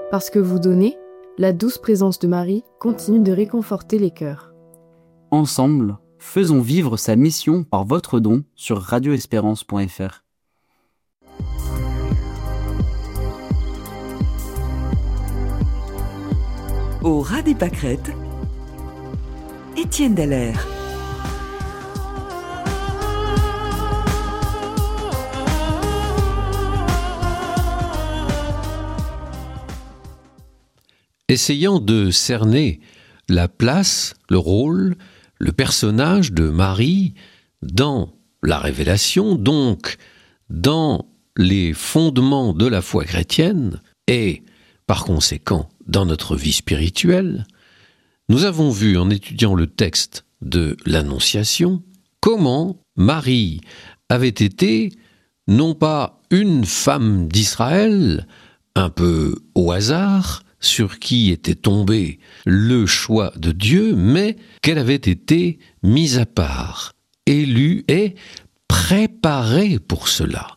Parce que vous donnez, la douce présence de Marie continue de réconforter les cœurs. Ensemble, faisons vivre sa mission par votre don sur radioespérance.fr. Au ras des pâquerettes, Étienne Dallaire. Essayant de cerner la place, le rôle, le personnage de Marie dans la révélation, donc dans les fondements de la foi chrétienne et, par conséquent, dans notre vie spirituelle, nous avons vu, en étudiant le texte de l'Annonciation, comment Marie avait été non pas une femme d'Israël, un peu au hasard, sur qui était tombé le choix de Dieu, mais qu'elle avait été mise à part, élue et préparée pour cela.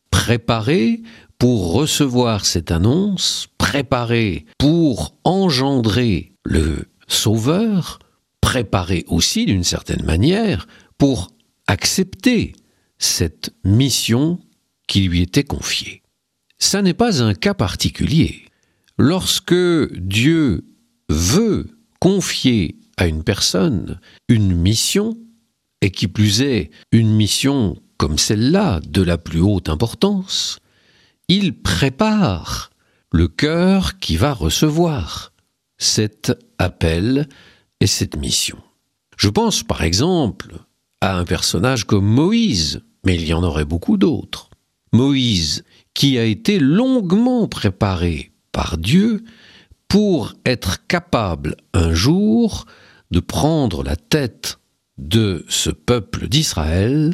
Préparée pour recevoir cette annonce, préparée pour engendrer le Sauveur, préparée aussi d'une certaine manière pour accepter cette mission qui lui était confiée. Ça n'est pas un cas particulier. Lorsque Dieu veut confier à une personne une mission, et qui plus est une mission comme celle-là, de la plus haute importance, il prépare le cœur qui va recevoir cet appel et cette mission. Je pense par exemple à un personnage comme Moïse, mais il y en aurait beaucoup d'autres. Moïse, qui a été longuement préparé par Dieu pour être capable un jour de prendre la tête de ce peuple d'Israël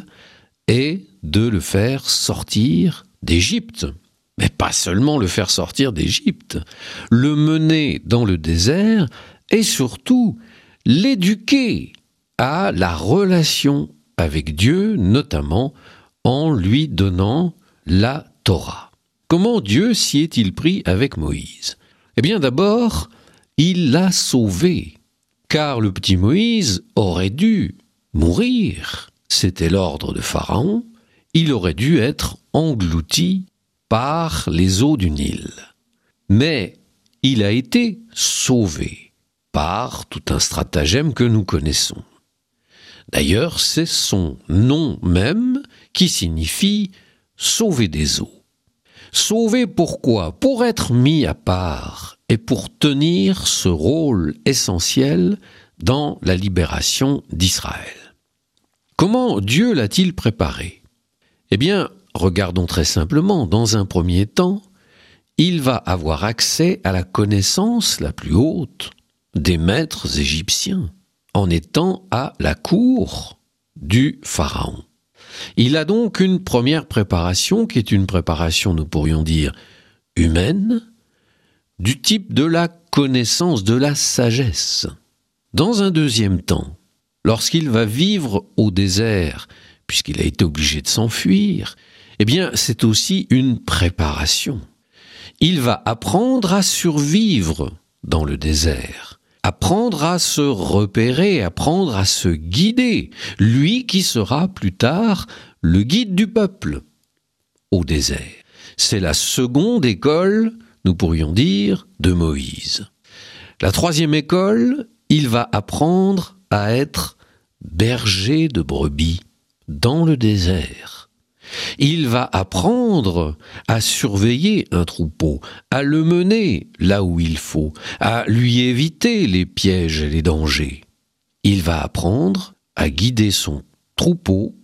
et de le faire sortir d'Égypte. Mais pas seulement le faire sortir d'Égypte, le mener dans le désert et surtout l'éduquer à la relation avec Dieu, notamment en lui donnant la Torah. Comment Dieu s'y est-il pris avec Moïse ? Eh bien d'abord, il l'a sauvé, car le petit Moïse aurait dû mourir. C'était l'ordre de Pharaon, il aurait dû être englouti par les eaux du Nil. Mais il a été sauvé par tout un stratagème que nous connaissons. D'ailleurs, c'est son nom même qui signifie « sauver des eaux ». Sauvé pourquoi ? Pour être mis à part et pour tenir ce rôle essentiel dans la libération d'Israël. Comment Dieu l'a-t-il préparé ? Eh bien, regardons très simplement, dans un premier temps, il va avoir accès à la connaissance la plus haute des maîtres égyptiens, en étant à la cour du Pharaon. Il a donc une première préparation qui est une préparation, nous pourrions dire, humaine, du type de la connaissance, de la sagesse. Dans un deuxième temps, lorsqu'il va vivre au désert, puisqu'il a été obligé de s'enfuir, eh bien c'est aussi une préparation. Il va apprendre à survivre dans le désert, apprendre à se repérer, apprendre à se guider, lui qui sera plus tard le guide du peuple au désert. C'est la seconde école, nous pourrions dire, de Moïse. La troisième école, il va apprendre à être berger de brebis dans le désert. Il va apprendre à surveiller un troupeau, à le mener là où il faut, à lui éviter les pièges et les dangers. Il va apprendre à guider son troupeau